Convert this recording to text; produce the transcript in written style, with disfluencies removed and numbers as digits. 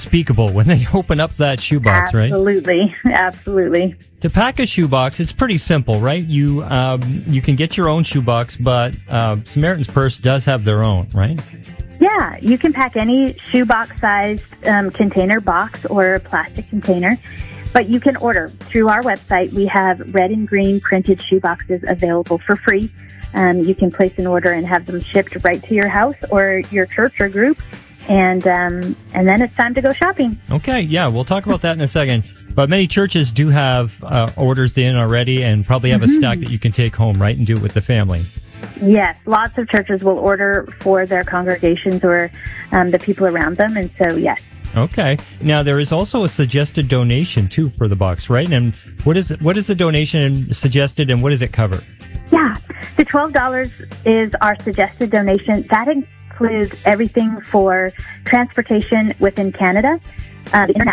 unspeakable when they open up that shoebox, right? Absolutely. Absolutely. To pack a shoebox, it's pretty simple, right? You can get your own shoebox, but Samaritan's Purse does have their own, right? Yeah, you can pack any shoebox-sized container box or plastic container, but you can order through our website. We have red and green printed shoeboxes available for free. You can place an order and have them shipped right to your house or your church or group, and then it's time to go shopping. Okay, yeah, we'll talk about that in a second. But many churches do have orders in already and probably have a stack that you can take home, right, and do it with the family. Yes, lots of churches will order for their congregations or the people around them, and so, yes. Okay. Now, there is also a suggested donation, too, for the box, right? And what is the donation suggested, and what does it cover? Yeah, the $12 is our suggested donation. That includes everything for transportation within Canada, the